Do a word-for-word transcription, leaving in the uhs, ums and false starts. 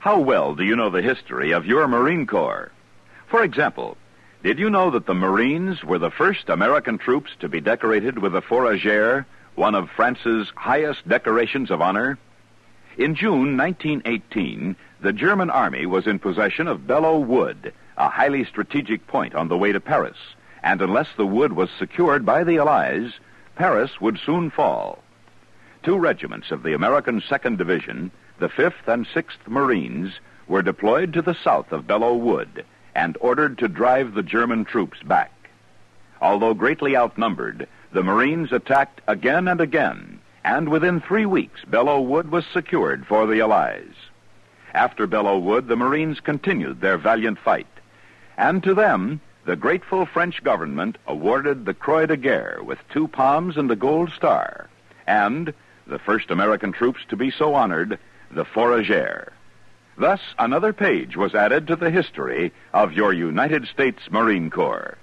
How well do you know the history of your Marine Corps? For example, did you know that the Marines were the first American troops to be decorated with the Fourragère, one of France's highest decorations of honor? In June nineteen eighteen, the German army was in possession of Belleau Wood, a highly strategic point on the way to Paris, and unless the wood was secured by the Allies, Paris would soon fall. Two regiments of the American Second Division, the fifth and sixth Marines, were deployed to the south of Belleau Wood and ordered to drive the German troops back. Although greatly outnumbered, the Marines attacked again and again, and within three weeks, Belleau Wood was secured for the Allies. After Belleau Wood, the Marines continued their valiant fight, and to them, the grateful French government awarded the Croix de Guerre with two palms and a gold star, and, the first American troops to be so honored, the Fourragère. Thus, another page was added to the history of your United States Marine Corps.